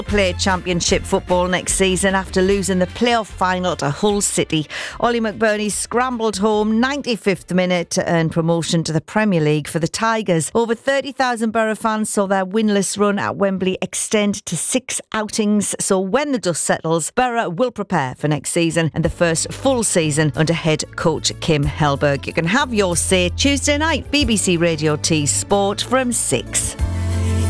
play Championship football next season after losing the playoff final to Hull City. Ollie McBurney scrambled home 95th minute to earn promotion to the Premier League for the Tigers. Over 30,000 Borough fans saw their winless run at Wembley extend to 6 outings. So when the dust settles, Borough will prepare for next season and the first full season under head coach Kim Hellberg. You can have your say Tuesday night, BBC Radio T Sport from 6.